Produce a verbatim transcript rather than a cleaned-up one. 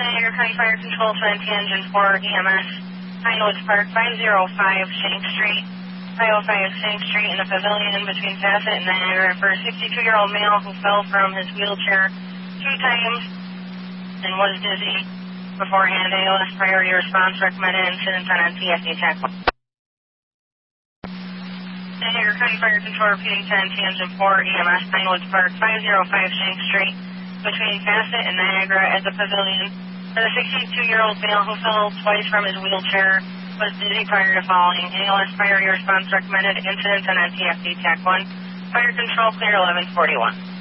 Niagara County Fire Control to Engine for E M S. Highwoods Park, five oh five Shank Street. five oh five Shank Street in the pavilion between Facet and Niagara for a sixty-two-year-old male who fell from his wheelchair two times and was dizzy beforehand. A L S priority response recommended incident on T F D Tech. Niagara County Fire Control repeating ten T Engine four E M S Pinewoods Park, five oh five Shank Street between Facet and Niagara at the pavilion for the sixty-two-year-old male who fell twice from his wheelchair, was dizzy prior to falling. A L S priority response recommended incident on T F D Tech one. Fire Control clear eleven forty-one.